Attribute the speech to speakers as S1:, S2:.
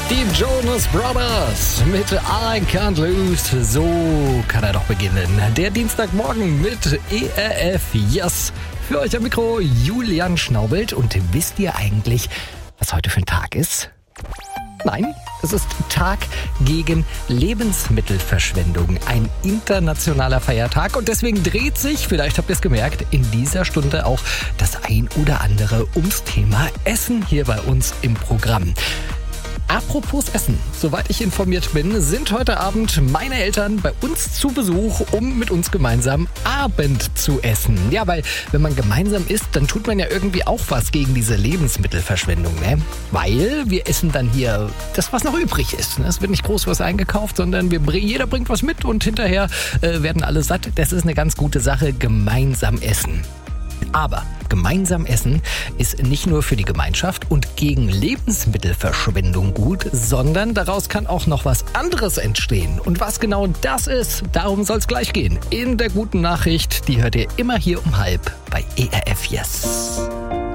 S1: Die Jonas Brothers mit I Can't Lose. So kann er doch beginnen. Der Dienstagmorgen mit ERF Yes. Für euch am Mikro Julian Schnaubelt. Und wisst ihr eigentlich, was heute für ein Tag ist? Nein, es ist Tag gegen Lebensmittelverschwendung. Ein internationaler Feiertag. Und deswegen dreht sich, vielleicht habt ihr es gemerkt, in dieser Stunde auch das ein oder andere ums Thema Essen hier bei uns im Programm. Apropos Essen, soweit ich informiert bin, sind heute Abend meine Eltern bei uns zu Besuch, um mit uns gemeinsam Abend zu essen. Ja, weil wenn man gemeinsam isst, dann tut man ja irgendwie auch was gegen diese Lebensmittelverschwendung, ne? Weil wir essen dann hier das, was noch übrig ist. Es wird nicht groß was eingekauft, sondern jeder bringt was mit und hinterher werden alle satt. Das ist eine ganz gute Sache, gemeinsam essen. Aber gemeinsam essen ist nicht nur für die Gemeinschaft und gegen Lebensmittelverschwendung gut, sondern daraus kann auch noch was anderes entstehen. Und was genau das ist, darum soll es gleich gehen. In der guten Nachricht, die hört ihr immer hier um 12:30 bei ERF Yes.